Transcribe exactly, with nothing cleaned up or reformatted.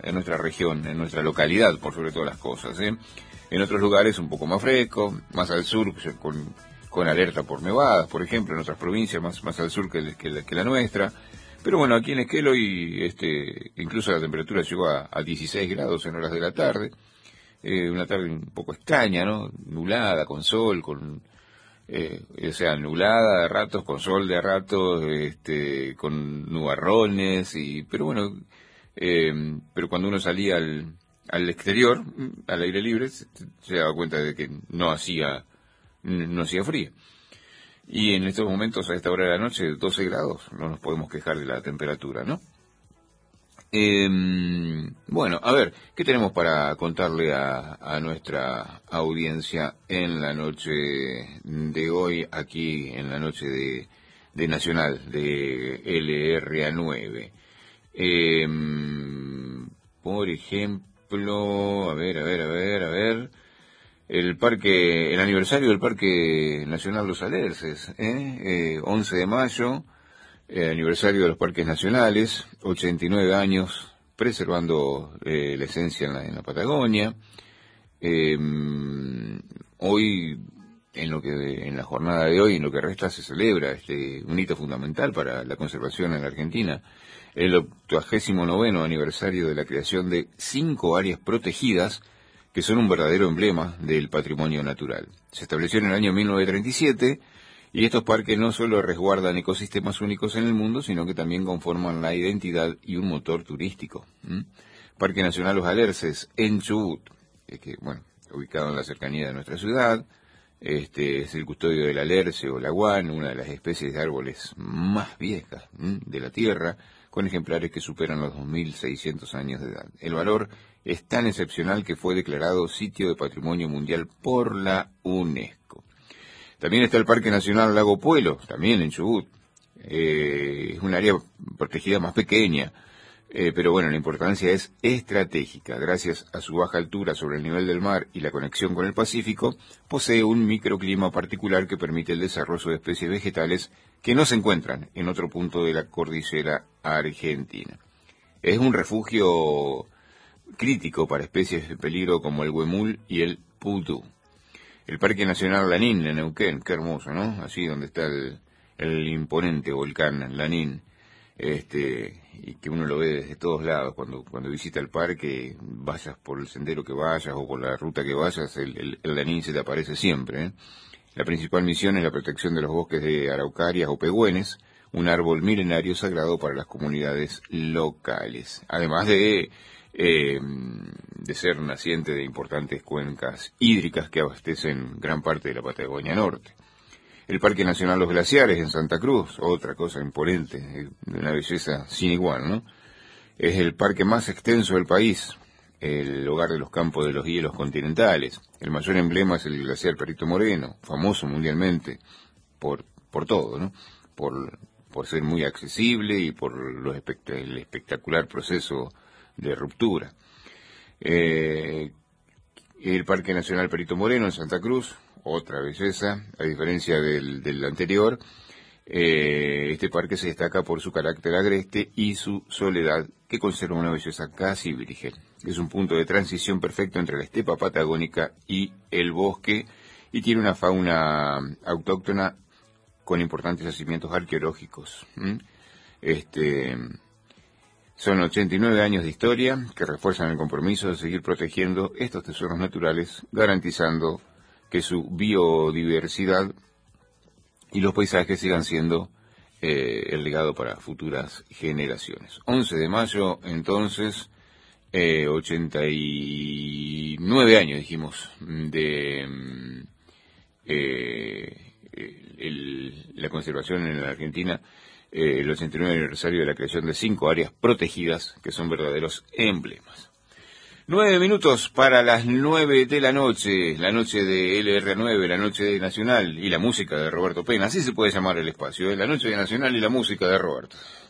en nuestra región, en nuestra localidad, por sobre todas las cosas, ¿eh? En otros lugares un poco más fresco, más al sur, con, con alerta por nevadas, por ejemplo, en otras provincias más, más al sur que, que, la, que la nuestra. Pero bueno, aquí en Esquel hoy este, incluso la temperatura llegó a, a dieciséis grados en horas de la tarde. Eh, una tarde un poco extraña, ¿no? Nublada, con sol, con... Eh, o sea, nublada de ratos, con sol de ratos, este, con nubarrones, y, pero bueno, eh, pero cuando uno salía al, al exterior, al aire libre, se, se daba cuenta de que no hacía, no hacía frío. Y en estos momentos, a esta hora de la noche, doce grados, no nos podemos quejar de la temperatura, ¿no? Eh, bueno, a ver, ¿qué tenemos para contarle a, a nuestra audiencia en la noche de hoy, aquí en la noche de, de Nacional, de L R A nueve? Eh, por ejemplo, a ver, a ver, a ver, a ver, el parque, el aniversario del Parque Nacional Los Alerces, ¿eh? Eh, once de mayo. Eh, aniversario de los parques nacionales, ochenta y nueve años, preservando eh, la esencia en la, en la Patagonia. Eh, hoy, en lo que en la jornada de hoy, en lo que resta, se celebra este un hito fundamental para la conservación en la Argentina, el octogésimo noveno aniversario de la creación de cinco áreas protegidas que son un verdadero emblema del patrimonio natural. Se estableció en el año mil novecientos treinta y siete. Y estos parques no solo resguardan ecosistemas únicos en el mundo, sino que también conforman la identidad y un motor turístico. ¿Mm? Parque Nacional Los Alerces, en Chubut, eh, que, bueno, ubicado en la cercanía de nuestra ciudad, este es el custodio del alerce o laguán, una de las especies de árboles más viejas ¿m? de la Tierra, con ejemplares que superan los dos mil seiscientos años de edad. El valor es tan excepcional que fue declarado Sitio de Patrimonio Mundial por la UNESCO. También está el Parque Nacional Lago Puelo, también en Chubut. Eh, es un área protegida más pequeña, eh, pero bueno, la importancia es estratégica. Gracias a su baja altura sobre el nivel del mar y la conexión con el Pacífico, posee un microclima particular que permite el desarrollo de especies vegetales que no se encuentran en otro punto de la cordillera argentina. Es un refugio crítico para especies de peligro como el huemul y el pudú. El Parque Nacional Lanín, en Neuquén, qué hermoso, ¿no? Así donde está el, el imponente volcán Lanín, este, y que uno lo ve desde todos lados. Cuando, cuando visita el parque, vayas por el sendero que vayas o por la ruta que vayas, el, el, el Lanín se te aparece siempre, ¿eh? La principal misión es la protección de los bosques de araucarias o pehüenes, un árbol milenario sagrado para las comunidades locales. Además de... Eh, de ser naciente de importantes cuencas hídricas que abastecen gran parte de la Patagonia Norte. El Parque Nacional Los Glaciares en Santa Cruz, otra cosa imponente, de una belleza sin igual, ¿no? Es el parque más extenso del país, el hogar de los campos de los hielos continentales. El mayor emblema es el glaciar Perito Moreno, famoso mundialmente por, por todo, ¿no? Por, por ser muy accesible y por los espect- el espectacular proceso de ruptura. Eh, el Parque Nacional Perito Moreno en Santa Cruz, otra belleza, a diferencia del, del anterior. Eh, este parque se destaca por su carácter agreste y su soledad, que conserva una belleza casi virgen. Es un punto de transición perfecto entre la estepa patagónica y el bosque, y tiene una fauna autóctona con importantes yacimientos arqueológicos. ¿Mm? Este... Son ochenta y nueve años de historia que refuerzan el compromiso de seguir protegiendo estos tesoros naturales, garantizando que su biodiversidad y los paisajes sigan siendo eh, el legado para futuras generaciones. once de mayo, entonces, eh, ochenta y nueve años, dijimos, de eh, el, la conservación en la Argentina. Eh, el ochenta y nueve aniversario de la creación de cinco áreas protegidas que son verdaderos emblemas. Nueve minutos para las nueve de la noche, la noche de L R nueve, la noche de Nacional y la música de Roberto Pena. Así se puede llamar el espacio, ¿eh? La noche de Nacional y la música de Roberto.